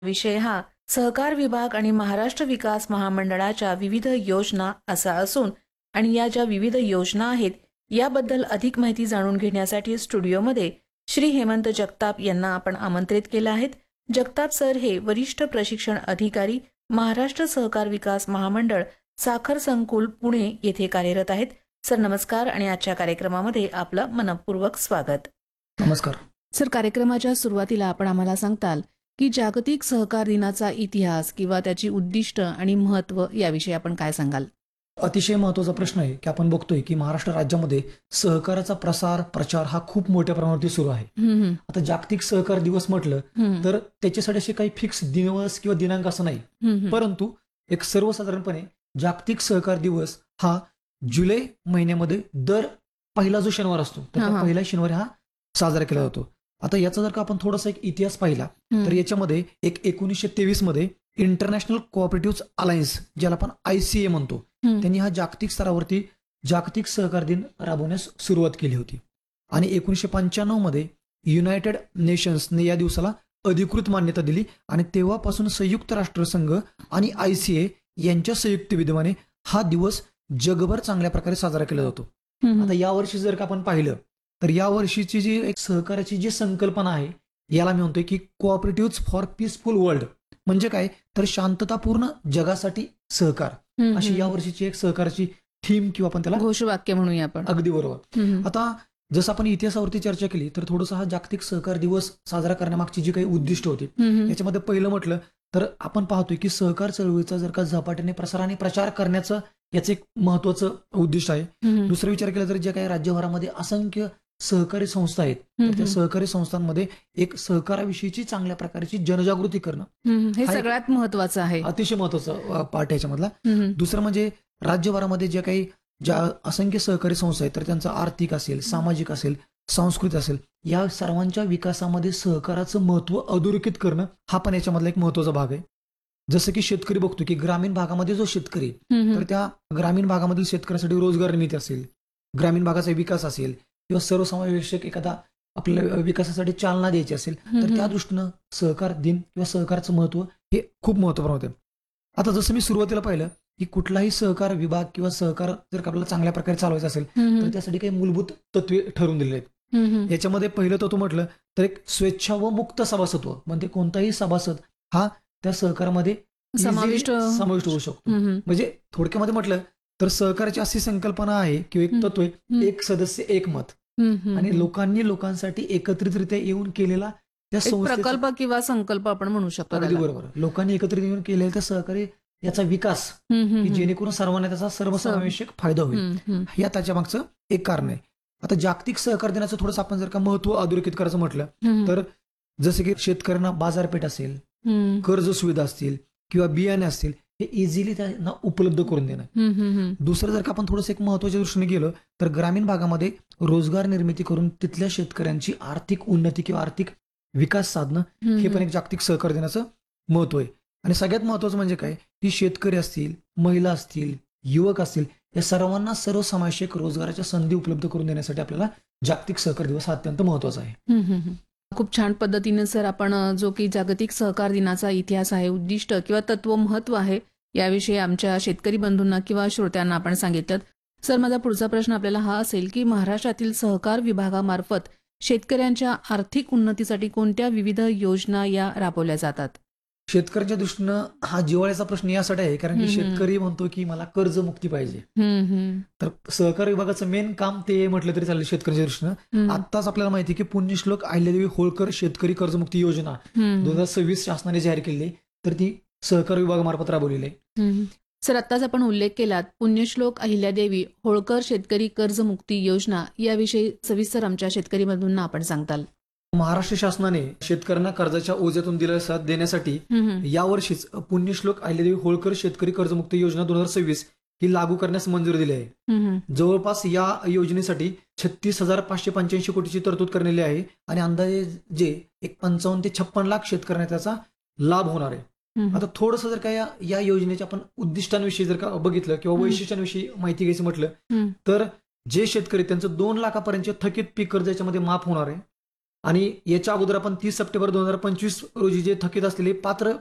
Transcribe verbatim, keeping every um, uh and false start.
विषय हा सहकार विभाग आणि महाराष्ट्र विकास महामंडळाच्या विविध योजना असा असून आणि या ज्या विविध योजना आहेत याबद्दल अधिक माहिती जाणून घेण्यासाठी स्टुडिओमध्ये श्री हेमंत जगताप यांना आपण आमंत्रित केलं आहेत. जगताप सर हे वरिष्ठ प्रशिक्षण अधिकारी महाराष्ट्र सहकार विकास महामंडळ साखर संकुल पुणे येथे कार्यरत आहेत. सर नमस्कार आणि आजच्या कार्यक्रमामध्ये आपलं मनपूर्वक स्वागत. नमस्कार सर, कार्यक्रमाच्या सुरुवातीला आपण आम्हाला सांगताल की जागतिक सहकार दिनाचा इतिहास किंवा त्याची उद्दिष्ट आणि महत्व याविषयी आपण काय सांगाल? अतिशय महत्वाचा प्रश्न आहे की आपण बघतोय की महाराष्ट्र राज्यामध्ये सहकाराचा प्रसार प्रचार हा खूप मोठ्या प्रमाणावरती सुरू आहे. हम्म, आता जागतिक सहकार दिवस म्हटलं हम्म, तर त्याच्यासाठी असे काही फिक्स दिवस किंवा दिनांक असं नाही, हम्म, परंतु एक सर्वसाधारणपणे जागतिक सहकार दिवस हा जुलै महिन्यामध्ये दर पहिला जो शनिवार असतो तर हा, त्या हा. पहिल्या शनिवारी हा साजरा केला जातो. आता याचा जर का आपण थोडासा एक इतिहास पाहिला हम्म, तर याच्यामध्ये एक एकोणीसशे तेवीस मध्ये इंटरनॅशनल कोऑपरेटिव्ह अलायन्स, ज्याला आपण आयसीए म्हणतो, हम्म, त्यांनी हा जागतिक स्तरावरती जागतिक सहकार दिन राबवण्यास सुरुवात केली होती. आणि एकोणीसशे पंच्याण्णव मध्ये युनायटेड नेशन्सने या दिवसाला अधिकृत मान्यता दिली आणि तेव्हापासून संयुक्त राष्ट्रसंघ आणि आयसीए यांच्या संयुक्त विद्यमाने हा दिवस जगभर चांगल्या प्रकारे साजरा केला जातो. हम्म, आता या वर्षी जर का आपण पाहिलं तर या वर्षीची जी एक सहकार्याची जी संकल्पना आहे याला मी म्हणतोय की कोऑपरेटिव्ह फॉर पीसफुल वर्ल्ड, म्हणजे काय तर शांततापूर्ण जगासाठी सहकार, हम्म, अशी या वर्षीची एक सहकाराची थीम किंवा आपण त्याला घोषवाक्य म्हणूया आपण. अगदी बरोबर. हम्म, आता जसं आपण इतिहासावरती चर्चा केली तर थोडंसं हा जागतिक सहकार दिवस साजरा करण्यामागची जी काही उद्दिष्ट होती हम्म, याच्यामध्ये पहिलं म्हटलं तर आपण पाहतोय की सहकार चळवळीचा जर का झपाट्याने प्रसार आणि प्रचार करण्याचं याचं एक महत्वाचं उद्दिष्ट आहे. हम्म, दुसरा विचार केला तर ज्या काही राज्यभरामध्ये असंख्य सहकारी संस्था आहेत तर त्या हम्म, सहकारी संस्थांमध्ये एक सहकाराविषयीची चांगल्या प्रकाराची जनजागृती करणं हम्म, हे हा एक- सगळ्यात महत्वाचं आहे. अतिशय महत्वाचा पार्ट आहे याच्यामधला. हम्म, दुसरं म्हणजे राज्यभरामध्ये ज्या काही ज्या असंख्य सहकारी संस्था आहेत तर त्यांचं आर्थिक असेल, सामाजिक असेल, सांस्कृतिक असेल, या सर्वांच्या विकासामध्ये सहकाराचं महत्व अधोरेखित करणं हा पण याच्यामधला एक महत्वाचा भाग आहे. जसं की शेतकरी बघतो की ग्रामीण भागामध्ये जो शेतकरी आहे, हम्म, तर त्या ग्रामीण भागामधील शेतकऱ्यासाठी रोजगार निर्मिती असेल, ग्रामीण भागाचा विकास असेल किंवा सर्वसमावेशक एखादा आपल्या विकासासाठी चालना द्यायची असेल तर हम्म, त्या दृष्टीनं सहकार दिन किंवा सहकारचं महत्व हे खूप महत्वपूर्ण होतं. आता जसं मी सुरुवातीला पाहिलं की कुठलाही सहकार विभाग किंवा सहकार जर का आपल्याला चांगल्या प्रकारे चालवायचा असेल हम्म, तर त्यासाठी काही मूलभूत तत्वे ठरवून दिलेले आहेत. हम्म, याच्यामध्ये पहिलं तत्व म्हटलं तर एक स्वेच्छा व मुक्त सभासत्व, म्हणजे कोणताही सभासद हा त्या सहकारामध्ये easily समाविष्ट समाविष्ट होऊ शकतो. हम्म, म्हणजे थोडक्यामध्ये म्हटलं तर सहकाराची अशी संकल्पना आहे किंवा एक हम्म. तत्व आहे, हम्म. एक सदस्य एक मत, हम्म, हम्म, आणि हम्म. लोकांनी लोकांसाठी एकत्रितरित्या येऊन केलेला त्या एक संस्थेचा प्रकल्प किंवा संकल्प आपण म्हणू शकतो अगदी त्याला. बरोबर लोकांनी एकत्रित येऊन केलेला त्या सहकारी याचा विकास हम्म, हम्म, की हम्म. जेणेकरून सर्वांना त्याचा सर्वसमावेशक फायदा होईल, हम्म, हम्म. या त्याच्या मागचं एक कारण आहे. आता जागतिक सहकार दिनाचं थोडंसं आपण जर का महत्व अधोरेखित करायचं म्हटलं हम्म, तर जसं की शेतकऱ्यांना बाजारपेठ असेल, हम्म, कर्ज सुविधा असतील किंवा बियाणे असतील, हे इझिली त्यांना उपलब्ध करून देणं. हम्म, हम्म, हम्म. दुसरं जर का आपण थोडंसं एक महत्वाच्या दृष्टीने गेलो तर ग्रामीण भागामध्ये रोजगार निर्मिती करून तिथल्या शेतकऱ्यांची आर्थिक उन्नती किंवा आर्थिक विकास साधणं हे पण एक जागतिक सहकार दिनाचं महत्व आहे. आणि सगळ्यात महत्वाचं म्हणजे काय की शेतकरी असतील, महिला असतील, युवक असतील, या सर्वांना सर्वसमावेशक रोजगाराच्या संधी उपलब्ध करून देण्यासाठी आपल्याला जागतिक सहकार दिवस हा अत्यंत महत्वाचा आहे. हम्म, हम्म, हम्म. खूप छान पद्धतीने सर आपण अ, जो की जागतिक सहकार दिनाचा इतिहास आहे, उद्दिष्ट किंवा तत्व महत्व आहे याविषयी आमच्या शेतकरी बंधूंना किंवा श्रोत्यांना आपण सांगितलं. सर, माझा पुढचा प्रश्न आपल्याला हा असेल की महाराष्ट्रातील सहकार विभागामार्फत शेतकऱ्यांच्या आर्थिक उन्नतीसाठी कोणत्या विविध योजना या राबवल्या जातात? शेतकऱ्यांच्या दृष्टीनं हा जिव्हाळ्याचा प्रश्न यासाठी आहे कारण की हम्म, हम्म. शेतकरी म्हणतो की मला कर्जमुक्ती पाहिजे. हम्म, हम्म, तर सहकार विभागाचं मेन काम ते म्हटलं तरी चालेल शेतकऱ्यांच्या दृष्टीनं. हम्म, आत्ताच आपल्याला माहिती आहे की पुण्यश्लोक अहिल्यादेवी होळकर शेतकरी कर्जमुक्ती योजना हम्म, दोन हजार सव्वीस शासनाने जाहीर केली आहे, तर ती सहकार विभागामार्फत राबवलेली आहे. हम्म. सर, आत्ताच आपण उल्लेख केलात पुण्यश्लोक अहिल्यादेवी होळकर शेतकरी कर्जमुक्ती योजना याविषयी सविस्तर आमच्या शेतकरी बंधूंना आपण सांगताल? महाराष्ट्र शासनाने शेतकऱ्यांना कर्जाच्या ओझ्यातून दिलासा देण्यासाठी हम्म, हम्म. यावर्षीच पुण्यश्लोक अहिल्यादेवी होळकर शेतकरी कर्जमुक्ती योजना दोन हजार सव्वीस ही लागू करण्यास मंजुरी दिली आहे. हम्म, हम्म. जवळपास या योजनेसाठी छत्तीस हजार पाचशे पंच्याऐंशी कोटीची तरतूद करण्यात आहे आणि अंदाजे जे एक पंचावन्न ते छप्पन लाख शेतकऱ्यांना त्याचा लाभ होणार आहे. हम्म. आता थोडंसं जर का या या योजनेच्या आपण उद्दिष्टांविषयी जर का बघितलं किंवा हम्म. वैशिष्ट्यांविषयी माहिती घ्यायचं म्हटलं हम्म. तर जे शेतकरी त्यांचं दोन लाखापर्यंत थकीत पीक कर्ज याच्यामध्ये माफ होणार आहे. आणि याच्या अगोदर आपण तीस सप्टेंबर दोन हजार पंचवीस रोजी जे थकीत असलेले पात्र